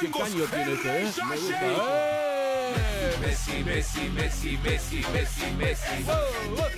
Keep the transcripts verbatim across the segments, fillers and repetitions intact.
Qué caño tiene este, ¿eh? Me gusta. ¡Eh! Messi, Messi, Messi, Messi, Messi, Messi. Oh, oh.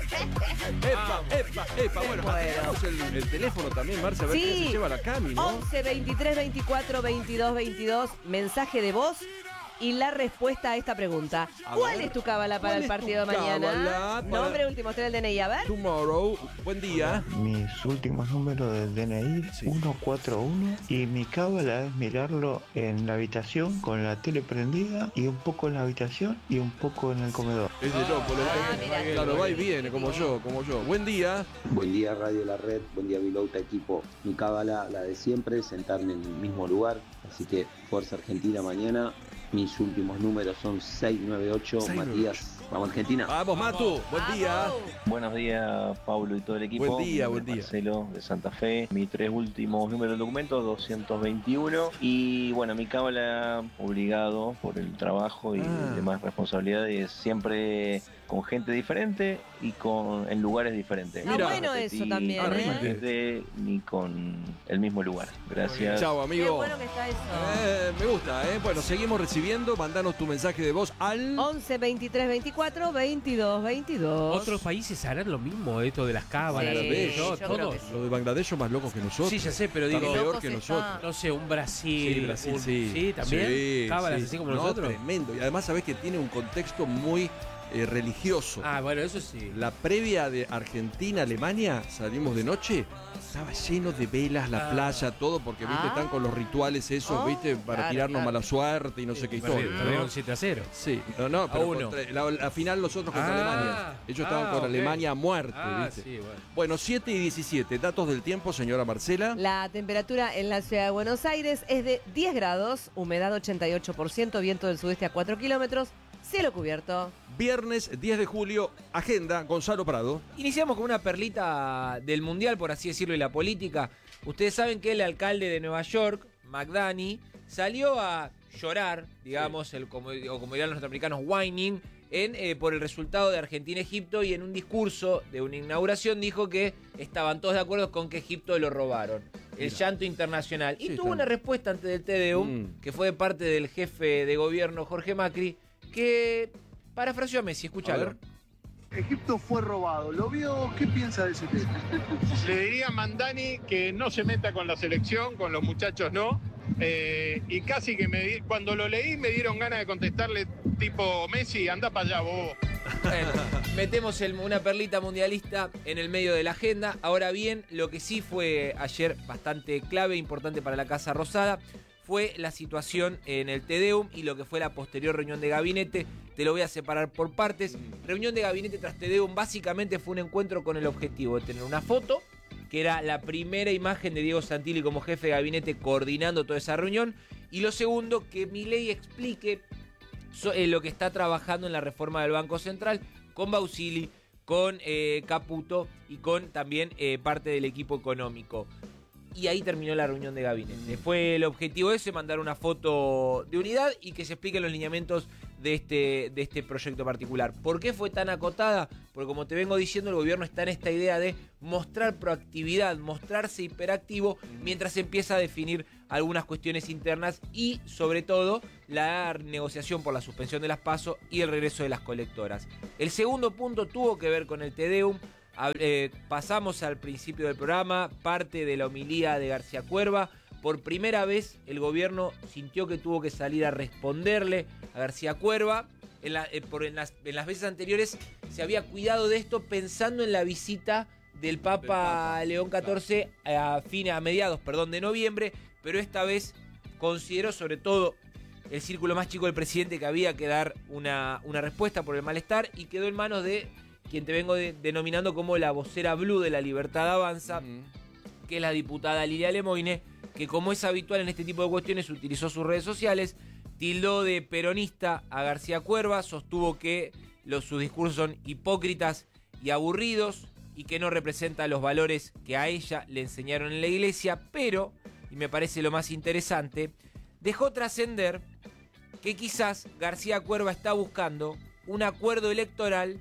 Epa, epa, epa. Bueno, Bueno. tenemos el, el teléfono también, Marce, a ver Sí. qué se lleva la Cami, ¿no? once, veintitrés, veinticuatro, veintidós, veintidós, mensaje de voz y la respuesta a esta pregunta. A ¿Cuál ver, es tu cábala para ¿cuál el es partido tu de mañana? cábala para- Nombre, último tres del D N I, a ver. Tomorrow, buen día. Mis últimos números del D N I, Sí. ciento cuarenta y uno, y mi cábala es mirarlo en la habitación con la tele prendida y un poco en la habitación y un poco en el comedor. Es de yo, por lo Ah, que- mira. claro, va y viene, como yo, como yo. Buen día. Buen día Radio La Red, buen día Vilauta equipo. Mi cábala, la de siempre, sentarme en el mismo lugar. Así que Fuerza Argentina mañana. Mis últimos números son seis nueve ocho. seis nueve Matías, vamos Argentina. Vamos, Matu, buen día. Vamos. Buenos días, Pablo y todo el equipo. Buen día, Mi buen nombre es día. Marcelo de Santa Fe. Mis tres últimos números del documento, doscientos veintiuno. Y bueno, mi cábala obligado por el trabajo y Ah. demás responsabilidades, siempre con gente diferente y con en lugares diferentes. Está Mira. bueno Repetí eso también, con la ¿eh? misma gente ni con el mismo lugar. Gracias. Chao, Qué amigo. bueno que está eso. Eh, me gusta, ¿eh? Bueno, seguimos recibiendo. Mandanos tu mensaje de voz al... once, veintitrés, veinticuatro, veintidós, veintidós. Otros países harán lo mismo, esto de las cábalas, Sí, de yo yo, creo todos. que sí. Lo de Bangladesh son más locos que nosotros. Sí, ya sé, pero Están digo, peor locos que están. nosotros. no sé, un Brasil, Sí, Brasil, un- sí. también, Sí, cábalas sí. así como No, nosotros. tremendo. Y además sabés que tiene un contexto muy eh, religioso. Ah, bueno, eso sí. La previa de Argentina-Alemania, salimos de noche, estaba lleno de velas, la Ah. playa, todo, porque viste, Ah. están con los rituales esos, Oh, viste, para claro, tirarnos claro. mala suerte y no sé qué historia. Perdieron ¿no? perdieron siete a cero. Sí, no, no, pero uno. contra- la, la final nosotros contra Ah, Alemania. Ellos estaban ah, con ok. Alemania a muerte, Ah, ¿viste? sí, bueno. Bueno, siete y diecisiete, datos del tiempo, señora Marcela. La temperatura en la ciudad de Buenos Aires es de diez grados, humedad ochenta y ocho por ciento, viento del sudeste a cuatro kilómetros, cielo cubierto. Viernes diez de julio, agenda, Gonzalo Prado. Iniciamos con una perlita del mundial, por así decirlo, y la política. Ustedes saben que el alcalde de Nueva York, McDaniel, salió a llorar, digamos, el, como, o como dirán los norteamericanos, whining, en, eh, por el resultado de Argentina-Egipto, y en un discurso de una inauguración dijo que estaban todos de acuerdo con que Egipto lo robaron. El Mira. llanto internacional. Y Sí, tuvo está una bien. respuesta antes del Te Deum, Mm. que fue de parte del jefe de gobierno, Jorge Macri, que parafraseó a Messi. A Escuchalo. ver. Egipto fue robado. ¿Lo vio? ¿Qué piensa de ese tema? Le diría a Mandani que no se meta con la selección, con los muchachos no. Eh, y casi que me di- cuando lo leí me dieron ganas de contestarle tipo Messi, anda para allá, bobo. Bueno, metemos el- una perlita mundialista en el medio de la agenda. Ahora bien, lo que sí fue ayer bastante clave, importante para la Casa Rosada, fue la situación en el Te Deum y lo que fue la posterior reunión de gabinete. Te lo voy a separar por partes. Reunión de gabinete tras Te Deum básicamente fue un encuentro con el objetivo de tener una foto, que era la primera imagen de Diego Santilli como jefe de gabinete coordinando toda esa reunión. Y lo segundo, que Milei explique so- eh, lo que está trabajando en la reforma del Banco Central con Bausili, con eh, Caputo y con también eh, parte del equipo económico. Y ahí terminó la reunión de gabinete. Fue el objetivo ese, mandar una foto de unidad y que se expliquen los lineamientos de este, de este proyecto particular. ¿Por qué fue tan acotada? Porque como te vengo diciendo, el gobierno está en esta idea de mostrar proactividad, mostrarse hiperactivo mientras empieza a definir algunas cuestiones internas y sobre todo la negociación por la suspensión de las PASO y el regreso de las colectoras. El segundo punto tuvo que ver con el Te Deum. Eh, pasamos al principio del programa parte de la homilía de García Cuerva. Por primera vez el gobierno sintió que tuvo que salir a responderle a García Cuerva. En, la, eh, por, en, las, en las veces anteriores se había cuidado de esto pensando en la visita del Papa, del Papa León catorce a, fin, a mediados perdón, de noviembre, pero esta vez consideró sobre todo el círculo más chico del presidente que había que dar una, una respuesta por el malestar y quedó en manos de quien te vengo de, denominando como la vocera blue de la Libertad Avanza, uh-huh. que es la diputada Lilia Lemoine, que como es habitual en este tipo de cuestiones utilizó sus redes sociales, tildó de peronista a García Cuerva, sostuvo que los, sus discursos son hipócritas y aburridos y que no representa los valores que a ella le enseñaron en la iglesia, pero, y me parece lo más interesante, dejó trascender que quizás García Cuerva está buscando un acuerdo electoral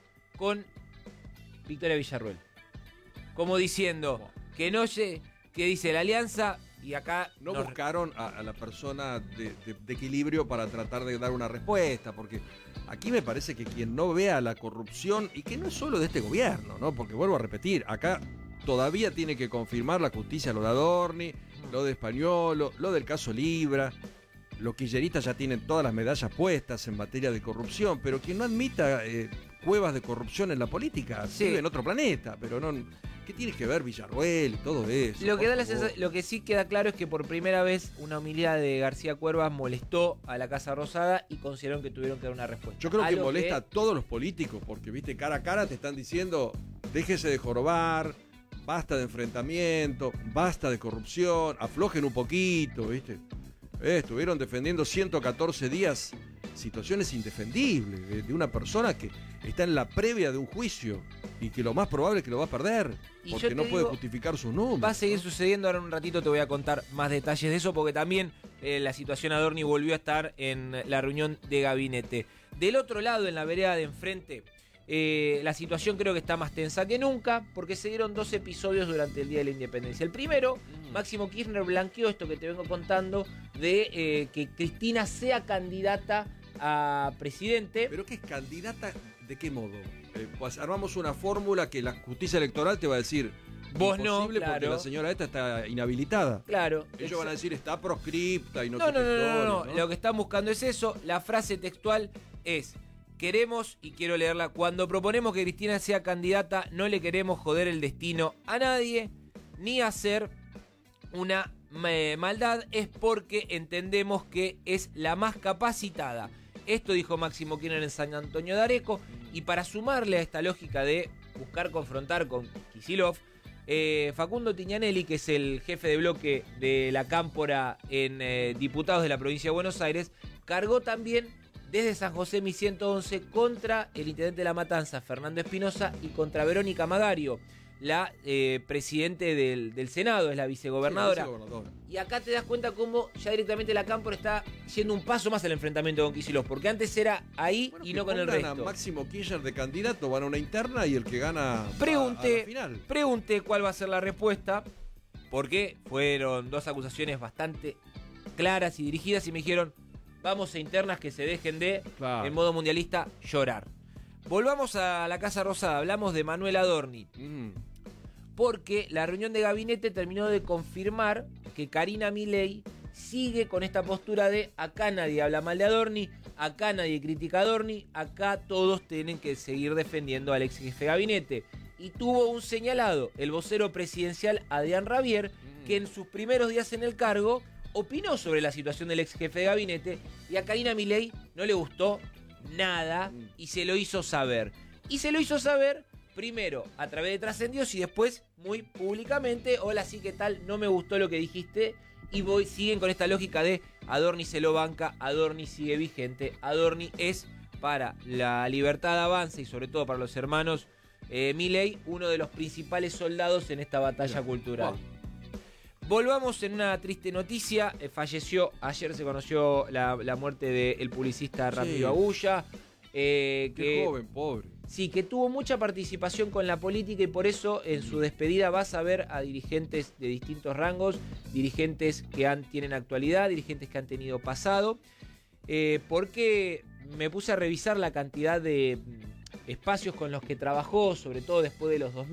con Victoria Villarruel, como diciendo que no que dice la alianza Y acá No nos- buscaron a, a la persona de, de- de equilibrio para tratar de dar una respuesta, porque aquí me parece que quien no vea la corrupción, y que no es solo de este gobierno, ¿no? Porque vuelvo a repetir, acá todavía tiene que confirmar la justicia lo de Adorni, lo de Españolo, lo del caso Libra. Los kirchneristas ya tienen todas las medallas puestas en materia de corrupción, pero quien no admita eh, cuevas de corrupción en la política Sí. vive en otro planeta, pero no... ¿Qué tiene que ver Villarruel y todo eso? Lo que, por da la favor? sensa- lo que sí queda claro es que por primera vez una homilía de García Cuervas molestó a la Casa Rosada y consideraron que tuvieron que dar una respuesta. Yo creo que Algo molesta a todos los políticos, porque, viste, cara a cara te están diciendo, déjese de jorobar, basta de enfrentamiento, basta de corrupción, aflojen un poquito, viste. Eh, estuvieron defendiendo ciento catorce días situaciones indefendibles de, de una persona que está en la previa de un juicio y que lo más probable es que lo va a perder, Y yo porque te no puede digo, justificar sus números. Va a seguir sucediendo, ahora en un ratito te voy a contar más detalles de eso, porque también eh, la situación Adorni volvió a estar en la reunión de gabinete. Del otro lado, en la vereda de enfrente, eh, la situación creo que está más tensa que nunca, porque se dieron dos episodios durante el Día de la Independencia. El primero, Máximo Kirchner blanqueó esto que te vengo contando, de eh, que Cristina sea candidata a presidente. ¿Pero qué es candidata? ¿De qué modo? Eh, pues armamos una fórmula que la justicia electoral te va a decir Vos no, imposible porque claro. la señora esta está inhabilitada. Claro. Ellos van a decir está proscripta y no No, sé no, qué no, no, historia, no, ¿no? Lo que están buscando es eso. La frase textual es: queremos, y quiero leerla, cuando proponemos que Cristina sea candidata, no le queremos joder el destino a nadie, ni hacer una eh, maldad, es porque entendemos que es la más capacitada. Esto dijo Máximo Kirchner en San Antonio de Areco, y para sumarle a esta lógica de buscar confrontar con Kicillof, eh, Facundo Tignanelli, que es el jefe de bloque de la Cámpora en eh, Diputados de la Provincia de Buenos Aires, cargó también desde San José mi ciento once contra el intendente de La Matanza, Fernando Espinosa, y contra Verónica Magario, la eh, presidente del, del Senado, es la vicegobernadora. Sí, la vicegobernadora. Y acá te das cuenta cómo ya directamente la Cámpora está yendo un paso más al enfrentamiento con Kicillof, porque antes era ahí Bueno, y que no con el pongan resto. a Máximo Kirchner de candidato, van a una interna y el que gana Pregunté, a, a la final. pregunté cuál va a ser la respuesta, porque fueron dos acusaciones bastante claras y dirigidas y me dijeron, vamos a internas que se dejen de, Claro. en modo mundialista, llorar. Volvamos a la Casa Rosada, hablamos de Manuel Adorni, Mm. porque la reunión de gabinete terminó de confirmar que Karina Milei sigue con esta postura de acá nadie habla mal de Adorni, acá nadie critica a Adorni, acá todos tienen que seguir defendiendo al ex jefe de gabinete. Y tuvo un señalado, el vocero presidencial Adrián Rabier, que en sus primeros días en el cargo opinó sobre la situación del ex jefe de gabinete y a Karina Milei no le gustó nada y se lo hizo saber. Y se lo hizo saber primero a través de trascendidos y después muy públicamente. Hola, sí, ¿qué tal? No me gustó lo que dijiste. Y voy, siguen con esta lógica de Adorni se lo banca, Adorni sigue vigente, Adorni es para la libertad avance y sobre todo para los hermanos eh, Milei uno de los principales soldados en esta batalla cultural. Volvamos en una triste noticia. Eh, falleció, ayer se conoció la, la muerte del publicista Ramiro Sí. Agulla. Eh, Qué que, joven, pobre. Sí, que tuvo mucha participación con la política y por eso en su despedida vas a ver a dirigentes de distintos rangos, dirigentes que han, tienen actualidad, dirigentes que han tenido pasado. Eh, porque me puse a revisar la cantidad de mm, espacios con los que trabajó, sobre todo después de los dos mil.